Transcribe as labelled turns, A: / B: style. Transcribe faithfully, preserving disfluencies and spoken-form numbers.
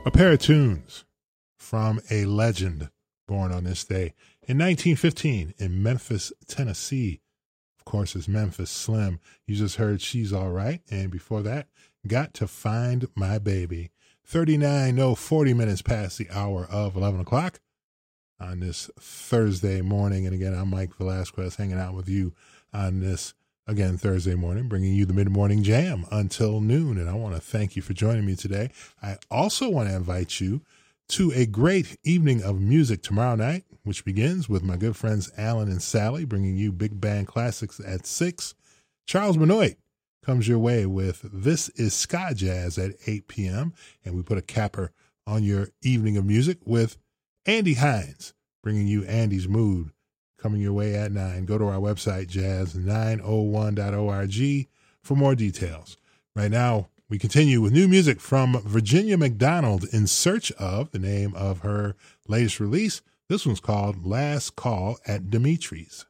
A: A pair of tunes from a legend born on this day. In nineteen fifteen, in Memphis, Tennessee, of course, is Memphis Slim. You just heard She's All Right. And before that, Got to Find My Baby. thirty-nine, no, forty minutes past the hour of eleven o'clock on this Thursday morning. And again, I'm Mike Velasquez hanging out with you on this, again, Thursday morning, bringing you the mid-morning jam until noon. And I want to thank you for joining me today. I also want to invite you to a great evening of music tomorrow night, which begins with my good friends Alan and Sally, bringing you big band classics at six. Charles Benoit comes your way with This is Ska Jazz at eight p.m. And we put a capper on your evening of music with Andy Hines, bringing you Andy's Mood, coming your way at nine. Go to our website, jazz nine oh one dot org, for more details. Right now, we continue with new music from Virginia McDonald, In Search Of, the name of her latest release. This one's called Last Call at Dimitri's.